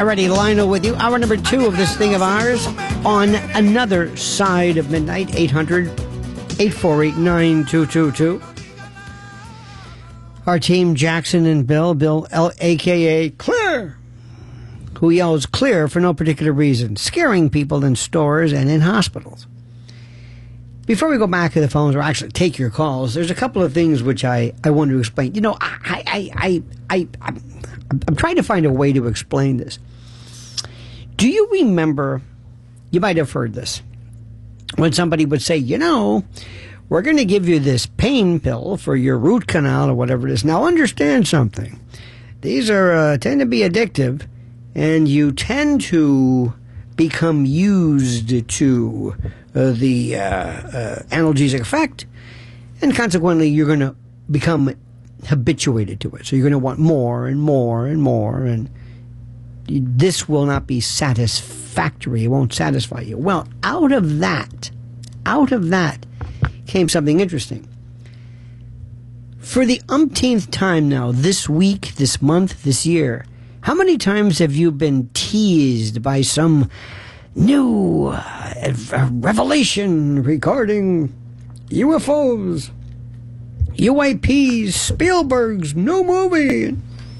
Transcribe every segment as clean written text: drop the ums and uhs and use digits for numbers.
Alrighty, Lionel with you. Hour number 2 of this thing of ours on another side of midnight. 800-848-9222. Our team, Jackson and Bill, a.k.a. Clear, who yells clear for no particular reason, scaring people in stores and in hospitals. Before we go back to the phones or actually take your calls, there's a couple of things which I want to explain. You know, I'm trying to find a way to explain this. Do you remember, you might have heard this, when somebody would say, you know, we're going to give you this pain pill for your root canal or whatever it is. Now understand something. These are tend to be addictive, and you tend to become used to the analgesic effect, and consequently you're going to become habituated to it. So you're going to want more and more and more, and this will not be satisfactory. It won't satisfy you. Well, out of that came something interesting. For the umpteenth time now, this week, this month, this year, how many times have you been teased by some new revelation regarding UFOs, UAPs, Spielberg's new movie?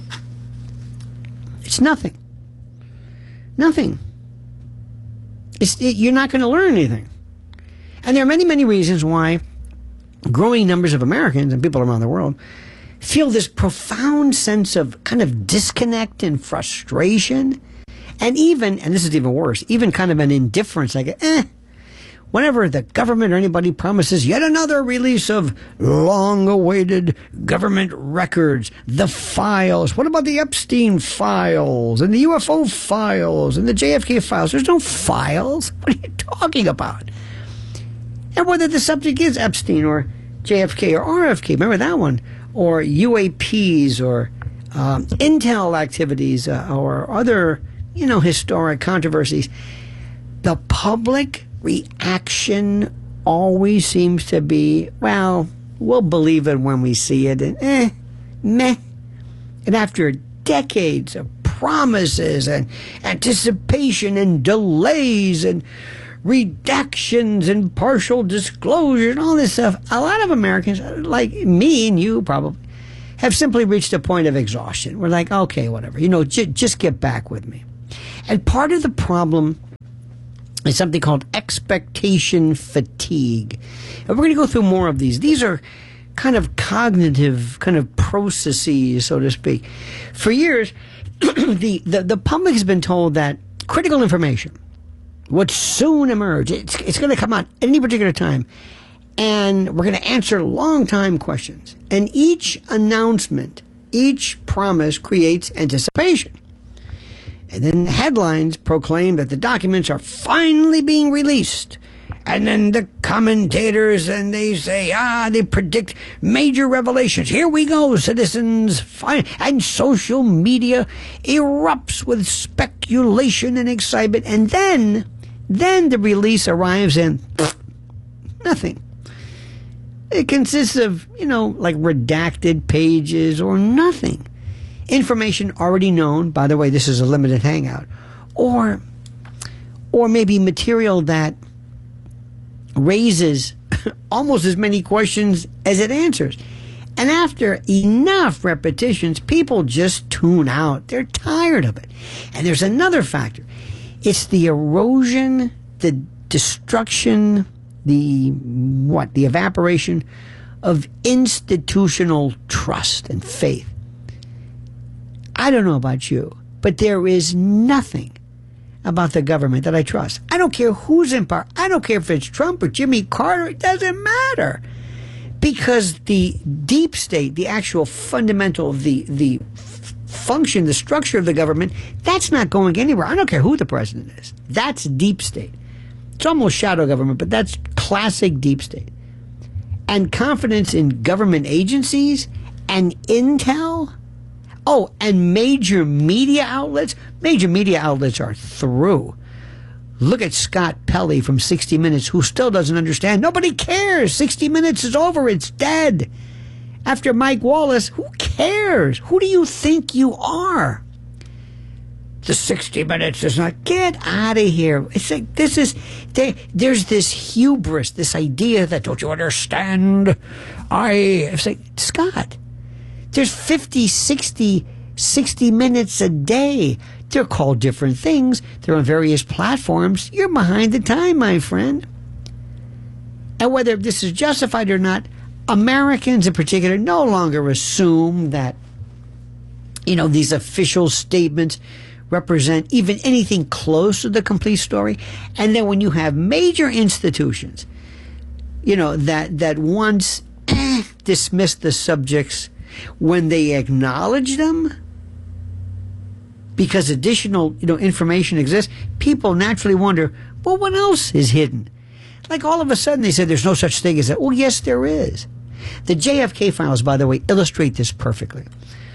It's nothing. Nothing. You're not going to learn anything. And there are many, many reasons why growing numbers of Americans and people around the world feel this profound sense of kind of disconnect and frustration, and even, and this is even worse, even kind of an indifference, like, whenever the government or anybody promises yet another release of long-awaited government records, the files. What about the Epstein files and the UFO files and the JFK files? There's no files. What are you talking about? And whether the subject is Epstein or JFK or RFK, remember that one, or UAPs or Intel activities or other, historic controversies, the public reaction always seems to be, well, we'll believe it when we see it, and meh. And after decades of promises and anticipation and delays and redactions and partial disclosure and all this stuff, a lot of Americans, like me and you probably, have simply reached a point of exhaustion. We're like, okay, whatever, just get back with me. And part of the problem is something called expectation fatigue. And we're going to go through more of these. These are kind of cognitive kind of processes, so to speak. For years, the public has been told that critical information would soon emerge. It's going to come out at any particular time. And we're going to answer long-time questions. And each announcement, each promise creates anticipation. And then the headlines proclaim that the documents are finally being released. And then the commentators, and they say, they predict major revelations. Here we go, citizens. And social media erupts with speculation and excitement. And then the release arrives and nothing. It consists of, like redacted pages or nothing. Information already known. By the way, this is a limited hangout. Or maybe material that raises almost as many questions as it answers. And after enough repetitions, people just tune out. They're tired of it. And there's another factor. It's the erosion, the destruction, the evaporation of institutional trust and faith. I don't know about you, but there is nothing about the government that I trust. I don't care who's in power. I don't care if it's Trump or Jimmy Carter. It doesn't matter. Because the deep state, the actual fundamental, the function, the structure of the government, that's not going anywhere. I don't care who the president is. That's deep state. It's almost shadow government, but that's classic deep state. And confidence in government agencies and intel. Oh, and major media outlets. Major media outlets are through. Look at Scott Pelley from 60 Minutes, who still doesn't understand. Nobody cares. 60 Minutes is over. It's dead. After Mike Wallace, who cares? Who do you think you are? the 60 Minutes is not. Get out of here. It's like there's this hubris, this idea that, don't you understand? It's like, Scott, there's 50, 60 minutes a day. They're called different things. They're on various platforms. You're behind the time, my friend. And whether this is justified or not, Americans in particular no longer assume that, these official statements represent even anything close to the complete story. And then when you have major institutions, that once dismiss the subjects, when they acknowledge them, because additional, information exists, people naturally wonder, well, what else is hidden? Like all of a sudden they said there's no such thing as that. Well, yes, there is. The JFK files, by the way, illustrate this perfectly.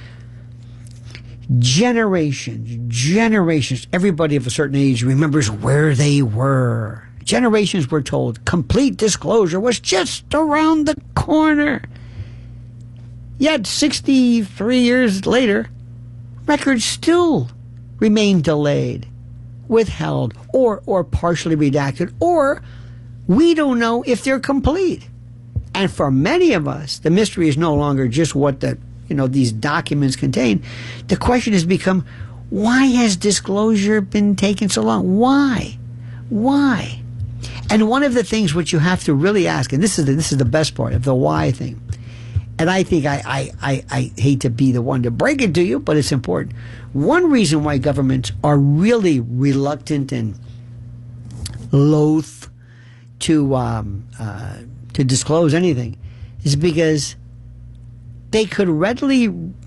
Generations, everybody of a certain age remembers where they were. Generations were told complete disclosure was just around the corner. Yet 63 years later, records still remain delayed, withheld, or partially redacted, or we don't know if they're complete. And for many of us, the mystery is no longer just what these documents contain. The question has become, why has disclosure been taking so long? Why? And one of the things which you have to really ask, and this is the best part of the why thing, and I think I hate to be the one to break it to you, but it's important. One reason why governments are really reluctant and loath to disclose anything is because they could readily,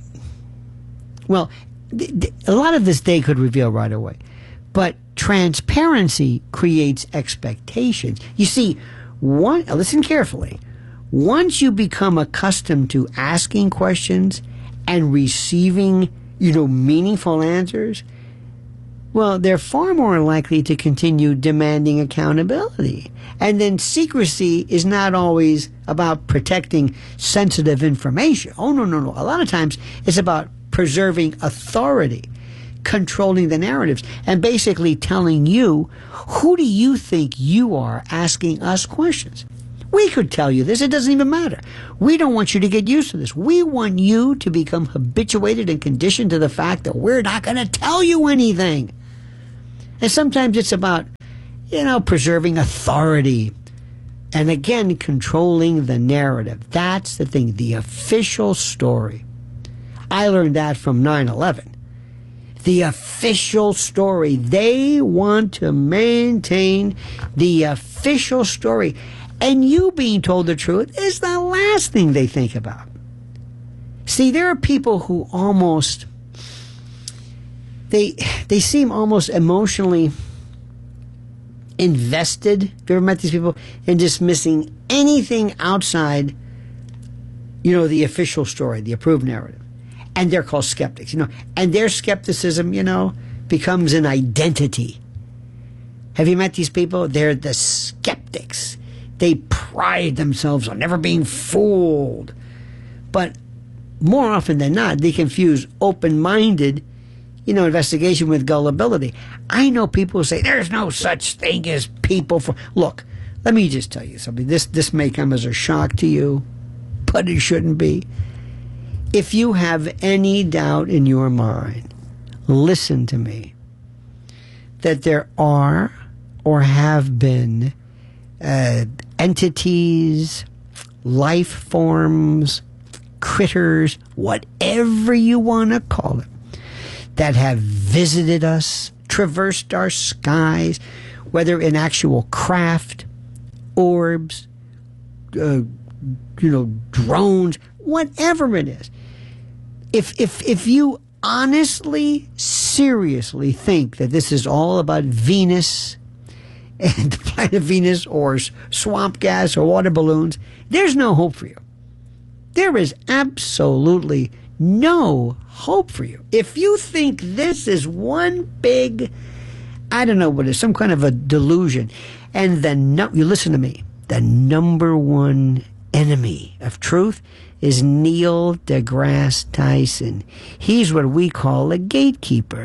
a lot of this they could reveal right away, but transparency creates expectations. You see, listen carefully. Once you become accustomed to asking questions and receiving, meaningful answers, well, they're far more likely to continue demanding accountability. And then secrecy is not always about protecting sensitive information. Oh, no. A lot of times it's about preserving authority, controlling the narratives, and basically telling you, who do you think you are asking us questions? We could tell you this. It doesn't even matter. We don't want you to get used to this. We want you to become habituated and conditioned to the fact that we're not going to tell you anything. And sometimes it's about, preserving authority. And again, controlling the narrative. That's the thing, the official story. I learned that from 9/11. The official story. They want to maintain the official story. And you being told the truth is the last thing they think about. See, there are people who almost, they seem almost emotionally invested. Have you ever met these people? In dismissing anything outside, the official story, the approved narrative. And they're called skeptics, And their skepticism, becomes an identity. Have you met these people? They're the skeptics. They pride themselves on never being fooled. But more often than not, they confuse open-minded, investigation with gullibility. I know people who say, there's no such thing as people. Look, let me just tell you something. This may come as a shock to you, but it shouldn't be. If you have any doubt in your mind, listen to me, that there are or have been entities, life forms, critters, whatever you want to call it, that have visited us, traversed our skies, whether in actual craft, orbs, drones, whatever it is. If you honestly, seriously think that this is all about Venus and the planet Venus or swamp gas or water balloons, there's no hope for you. There is absolutely no hope for you. If you think this is one big, I don't know what it is, some kind of a delusion, and you listen to me, the number one enemy of truth is Neil deGrasse Tyson. He's what we call a gatekeeper.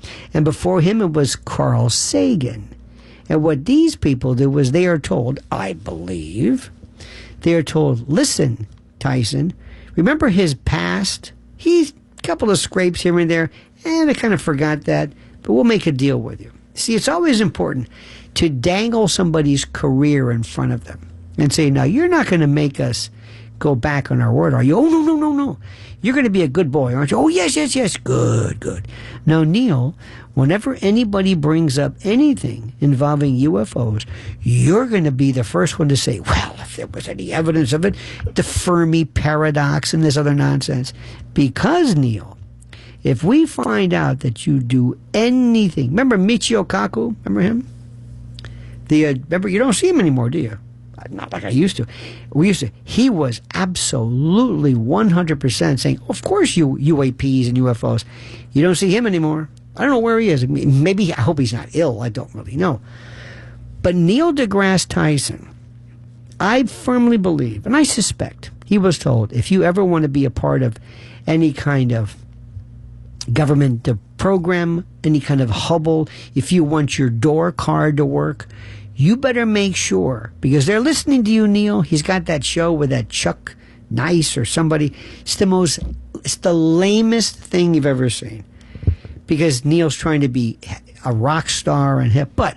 And before him, it was Carl Sagan. And what these people do is they are told, I believe, they are told, listen, Tyson, remember his past? He's a couple of scrapes here and there, and I kind of forgot that, but we'll make a deal with you. See, it's always important to dangle somebody's career in front of them and say, now, you're not going to make us go back on our word, are you? Oh, no, no, no, no. You're going to be a good boy, aren't you? Oh, yes, yes, yes. Good, good. Now, Neil, whenever anybody brings up anything involving UFOs, you're going to be the first one to say, well, if there was any evidence of it, the Fermi paradox and this other nonsense. Because, Neil, if we find out that you do anything, remember Michio Kaku? Remember him? Remember, you don't see him anymore, do you? Not like I used to. He was absolutely 100% saying, of course, you UAPs and UFOs. You don't see him anymore. I don't know where he is. Maybe, I hope he's not ill. I don't really know. But Neil deGrasse Tyson, I firmly believe, and I suspect, he was told, if you ever want to be a part of any kind of government program, any kind of Hubble, if you want your door card to work, you better make sure, because they're listening to you, Neil. He's got that show with that Chuck Nice or somebody. It's the lamest thing you've ever seen. Because Neil's trying to be a rock star and hip. But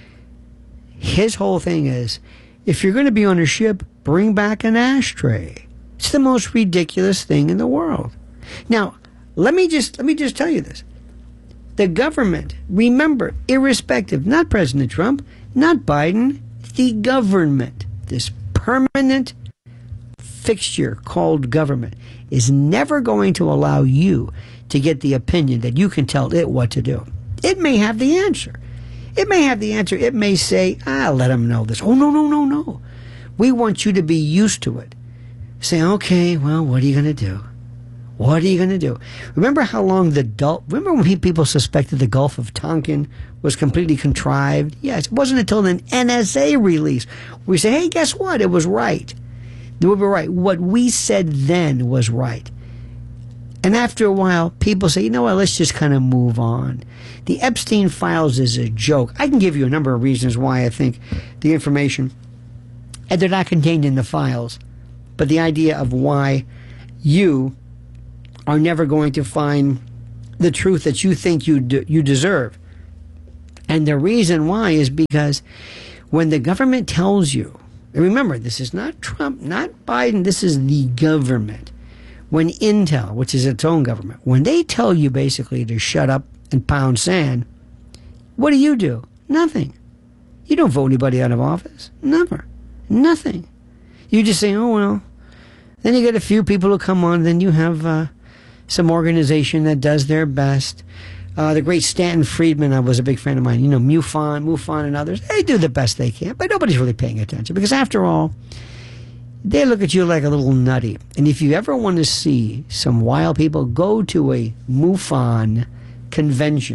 his whole thing is, if you're going to be on a ship, bring back an ashtray. It's the most ridiculous thing in the world. Now, let me just tell you this. The government, remember, irrespective, not President Trump, not Biden, the government, this permanent fixture called government, is never going to allow you to get the opinion that you can tell it what to do. It may have the answer. It may have the answer. It may say, let them know this. Oh, no, no, no, no. We want you to be used to it. Say, okay, well, what are you going to do? What are you going to do? Remember how long remember when people suspected the Gulf of Tonkin was completely contrived? Yes, it wasn't until an NSA release we say, hey, guess what? It was right. We were right. What we said then was right. And after a while, people say, you know what, let's just kind of move on. The Epstein files is a joke. I can give you a number of reasons why I think the information, and they're not contained in the files, but the idea of why you are never going to find the truth that you think you deserve. And the reason why is because when the government tells you, and remember, this is not Trump, not Biden, this is the government. When Intel, which is its own government, when they tell you basically to shut up and pound sand, what do? Nothing. You don't vote anybody out of office. Never. Nothing. You just say, oh, well. Then you get a few people who come on, then you have some organization that does their best. The great Stanton Friedman, I was a big fan of mine. You know, MUFON and others. They do the best they can, but nobody's really paying attention. Because after all, they look at you like a little nutty. And if you ever want to see some wild people, go to a MUFON convention.